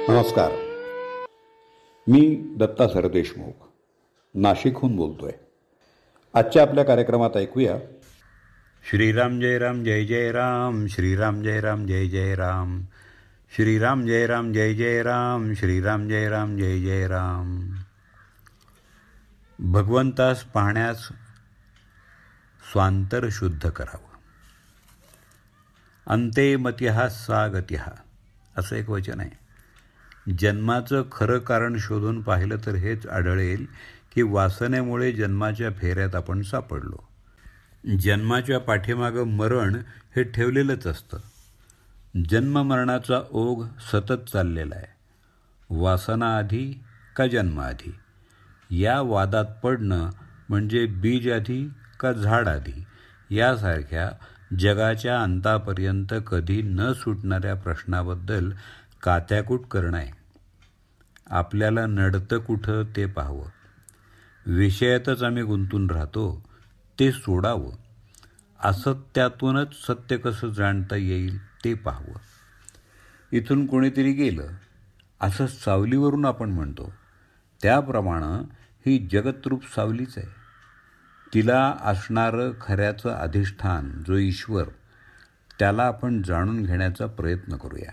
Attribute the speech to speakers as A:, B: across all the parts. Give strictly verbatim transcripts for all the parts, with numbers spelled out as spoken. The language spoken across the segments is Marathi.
A: नमस्कार. मी दत्ता सरदेशमुख नाशिकहून बोलतोय. आजच्या आपल्या कार्यक्रमात ऐकूया
B: श्रीराम जय राम जय जय राम, श्रीराम जय राम जय जय राम, श्रीराम जय राम जय जय राम, श्रीराम जय राम जय जय राम. भगवंतास पाहण्यास स्वांतर शुद्ध करावं. अंते मत्यः सा गत्यः असं एक वचन आहे. जन्माचं खरं कारण शोधून पाहिलं तर हेच आढळेल की वासनेमुळे जन्माच्या फेऱ्यात आपण सापडलो. जन्माच्या पाठीमागं मरण हे ठेवलेलंच असतं. जन्ममरणाचा ओघ सतत चाललेला आहे. वासना आधी का जन्म आधी या वादात पडणं म्हणजे बीज आधी का झाड आधी यासारख्या जगाच्या अंतापर्यंत कधी न सुटणाऱ्या प्रश्नाबद्दल कात्याकूट करणं आहे. आपल्याला नडतं कुठं ते पाहावं. विषयातच आम्ही गुंतून राहतो ते सोडावं. असत्यातूनच सत्य कसं जाणता येईल ते पाहावं. इथून कोणीतरी गेलं असं सावलीवरून आपण म्हणतो त्याप्रमाणे ही जगतरूप सावलीच आहे. तिला असणारं खऱ्याचं अधिष्ठान जो ईश्वर त्याला आपण जाणून घेण्याचा प्रयत्न करूया.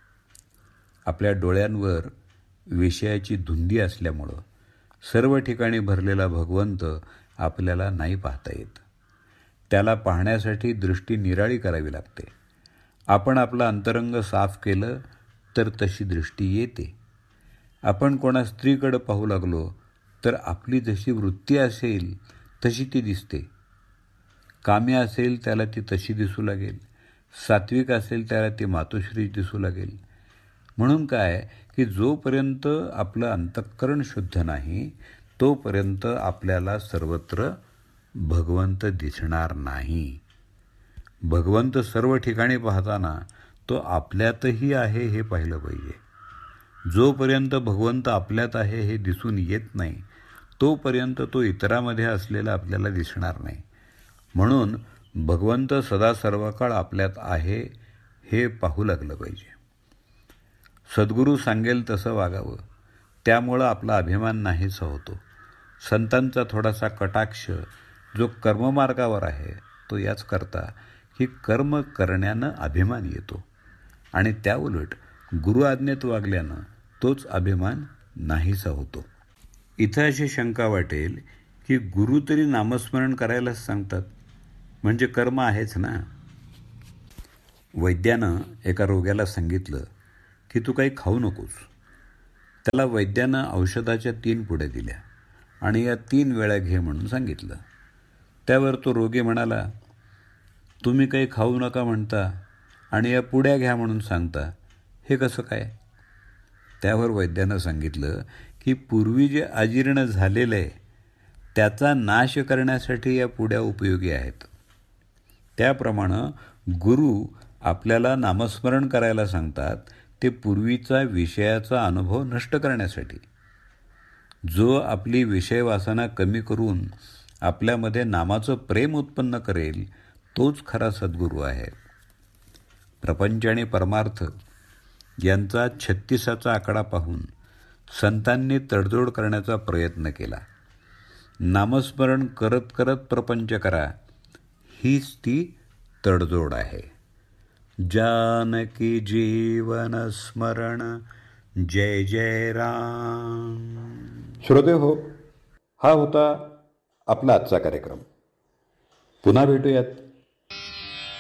B: आपल्या डोळ्यांवर विषयाची धुंदी असल्यामुळं सर्व ठिकाणी भरलेला भगवंत आपल्याला नाही पाहता येत. त्याला पाहण्यासाठी दृष्टी निराळी करावी लागते. आपण आपलं अंतरंग साफ केलं तर तशी दृष्टी येते. आपण कोणा स्त्रीकडं पाहू लागलो तर आपली जशी वृत्ती असेल तशी ती दिसते. कामी असेल त्याला ती तशी दिसू लागेल. सात्विक असेल त्याला ती मातोश्री दिसू लागेल. म्हणून काय की जोपर्यंत आपलं अंतःकरण शुद्ध नाही तोपर्यंत आपल्याला सर्वत्र भगवंत दिसणार नाही. भगवंत सर्व ठिकाणी पाहताना तो आपल्यातही आहे हे पाहिलं पाहिजे. जोपर्यंत भगवंत आपल्यात आहे हे दिसून येत नाही तोपर्यंत तो इतरामध्ये असलेला आपल्याला दिसणार नाही. म्हणून भगवंत सदा सर्व काळ आपल्यात आहे हे पाहू लागलं पाहिजे. सद्गुरू सांगेल तसं वागावं. त्यामुळं आपला अभिमान नाहीसा होतो. संतांचा थोडासा कटाक्ष जो कर्ममार्गावर आहे तो याच करता की कर्म करण्यानं अभिमान येतो आणि त्याउलट गुरु आज्ञेत वागल्यानं तोच अभिमान नाहीसा होतो. इथं अशी शंका वाटेल की गुरु तरी नामस्मरण करायलाच सांगतात म्हणजे कर्म आहेच ना. वैद्यानं एका रोग्याला सांगितलं की तू काही खाऊ नकोस. त्याला वैद्यानं औषधाच्या तीन पुड्या दिल्या आणि या तीन वेळा घे म्हणून सांगितलं. त्यावर तो रोगी म्हणाला, तुम्ही काही खाऊ नका म्हणता आणि या पुड्या घ्या म्हणून सांगता, हे कसं काय? त्यावर वैद्यानं सांगितलं की पूर्वी जे अजीर्ण झालेलं आहे त्याचा नाश करण्यासाठी या पुड्या उपयोगी आहेत. त्याप्रमाणे गुरु आपल्याला नामस्मरण करायला सांगतात ते पूर्वीचा विषयाचा अनुभव नष्ट करण्यासाठी. जो आपली विषयवासना कमी करून आपल्यामध्ये नामाचं प्रेम उत्पन्न करेल तोच खरा सद्गुरू आहे. प्रपंच आणि परमार्थ यांचा छत्तीसाचा आकडा पाहून संतांनी तडजोड करण्याचा प्रयत्न केला. नामस्मरण करत करत प्रपंच करा हीच ती तडजोड आहे. जानकी जीवन स्मरण जय जय राम.
A: श्रोते हो, हा होता आपला आजचा कार्यक्रम. पुन्हा भेटूयात